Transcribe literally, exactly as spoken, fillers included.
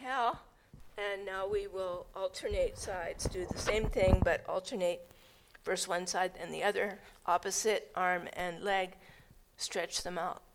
Inhale, and now we will alternate sides. Do the same thing, but alternate first one side and the other, opposite arm and leg. Stretch them out.